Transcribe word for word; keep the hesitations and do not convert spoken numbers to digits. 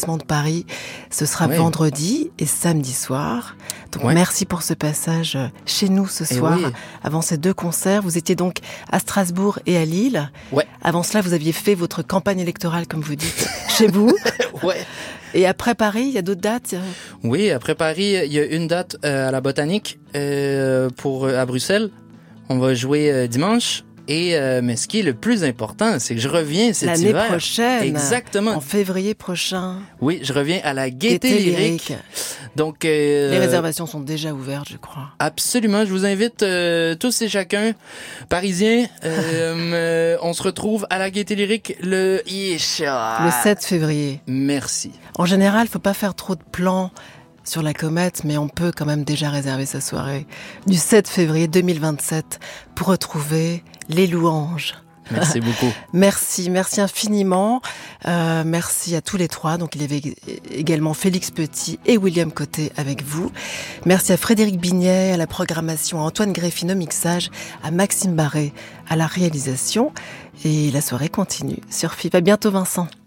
arrondissement de Paris. Ce sera oui. vendredi et samedi soir. Donc ouais. merci pour ce passage chez nous ce soir. Oui. Avant ces deux concerts, vous étiez donc à Strasbourg et à Lille. Ouais. Avant cela, vous aviez fait votre campagne électorale, comme vous dites, chez vous. Ouais. Et après Paris, il y a d'autres dates? Oui, après Paris, il y a une date euh, à la Botanique euh, pour à Bruxelles. On va jouer euh, dimanche. Et euh, mais ce qui est le plus important, c'est que je reviens cet L'année hiver. L'année prochaine. Exactement. En février prochain. Oui, je reviens à la Gaîté, Gaîté Lyrique. Lyrique. Donc euh, les réservations sont déjà ouvertes, je crois. Absolument. Je vous invite euh, tous et chacun, parisiens. Euh, on se retrouve à la Gaîté Lyrique le le sept février. Merci. En général, faut pas faire trop de plans sur la comète, mais on peut quand même déjà réserver sa soirée du sept février deux mille vingt-sept pour retrouver les louanges. Merci beaucoup. Merci, merci infiniment. Euh, merci à tous les trois. Donc, il y avait également Félix Petit et William Côté avec vous. Merci à Frédéric Bignet, à la programmation, à Antoine Greffin au mixage, à Maxime Barré à la réalisation. Et la soirée continue sur F I V. À bientôt, Vincent.